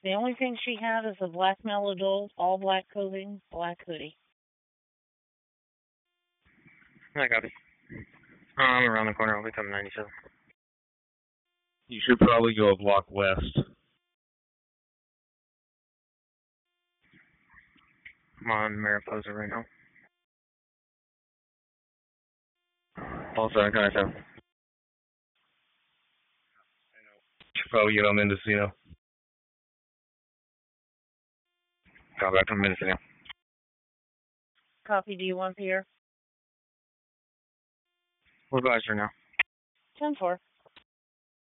The only thing she had is a black Melodol, all black clothing, black hoodie. I got it. I'm around the corner. I'll be coming 97. You should probably go a block west. I'm on Mariposa right now. Also, I kind of Should probably get on Mendocino. got back from Mendocino. Copy, do you want Pierre? What advice for now? 10-4.